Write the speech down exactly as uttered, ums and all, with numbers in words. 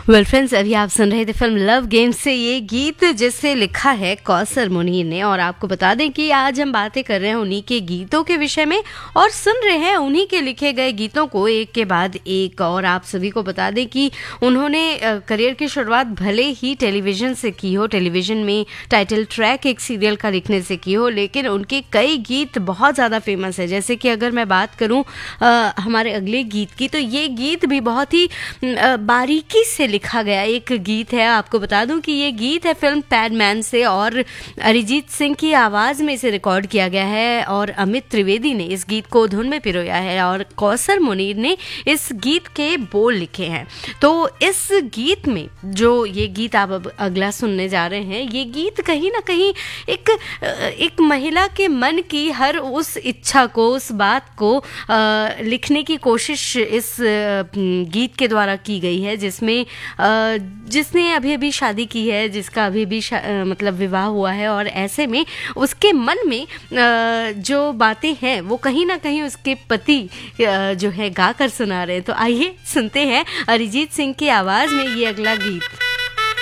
Well friends, अभी आप सुन रहे थे फिल्म लव गेम से ये गीत जिसे लिखा है कौसर मुनीर ने। और आपको बता दें कि आज हम बातें कर रहे हैं उन्हीं के गीतों के विषय में और सुन रहे हैं उन्हीं के लिखे गए गीतों को एक के बाद एक। और आप सभी को बता दें कि उन्होंने करियर की शुरुआत भले ही टेलीविज़न से की हो, टेलीविज़न में टाइटल ट्रैक एक सीरियल का लिखने से की हो, लेकिन उनके कई गीत बहुत ज़्यादा फेमस है। जैसे कि अगर मैं बात करूं हमारे अगले गीत की, तो ये गीत भी बहुत ही बारीकी से लिखा गया एक गीत है। आपको बता दूं कि ये गीत है फिल्म पैडमैन से और अरिजीत सिंह की आवाज़ में इसे रिकॉर्ड किया गया है और अमित त्रिवेदी ने इस गीत को धुन में पिरोया है और कौसर मुनीर ने इस गीत के बोल लिखे हैं। तो इस गीत में जो ये गीत आप अब अगला सुनने जा रहे हैं, ये गीत कहीं ना कहीं एक एक महिला के मन की हर उस इच्छा को, उस बात को आ, लिखने की कोशिश इस गीत के द्वारा की गई है, जिसमें जिसने अभी अभी शादी की है, जिसका अभी अभी मतलब विवाह हुआ है और ऐसे में उसके मन में जो बातें हैं वो कहीं ना कहीं उसके पति जो है गा कर सुना रहे हैं। तो आइए सुनते हैं अरिजीत सिंह की आवाज़ में ये अगला गीत।